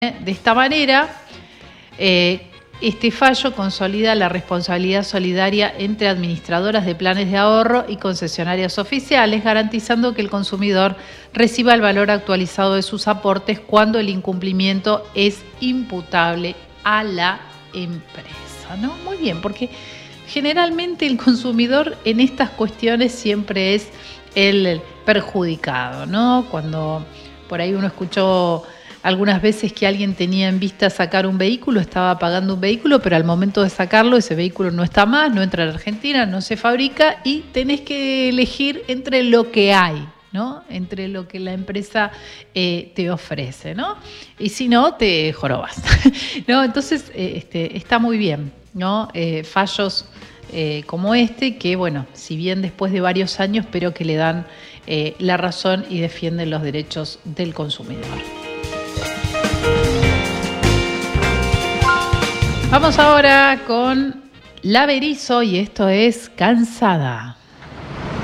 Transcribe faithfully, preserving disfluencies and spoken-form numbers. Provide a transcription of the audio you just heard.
De esta manera, eh, este fallo consolida la responsabilidad solidaria entre administradoras de planes de ahorro y concesionarias oficiales, garantizando que el consumidor reciba el valor actualizado de sus aportes cuando el incumplimiento es imputable a la empresa, ¿no? Muy bien, porque generalmente el consumidor en estas cuestiones siempre es el perjudicado, ¿no? Cuando por ahí uno escuchó algunas veces que alguien tenía en vista sacar un vehículo, estaba pagando un vehículo, pero al momento de sacarlo ese vehículo no está más, no entra a la Argentina, no se fabrica y tenés que elegir entre lo que hay, ¿no? Entre lo que la empresa eh, te ofrece, ¿no? Y si no, te jorobas, ¿no? Entonces, eh, este, está muy bien, ¿no? Eh, fallos eh, como este que, bueno, si bien después de varios años, pero que le dan eh, la razón y defienden los derechos del consumidor. Vamos ahora con La Berizo y esto es Cansada.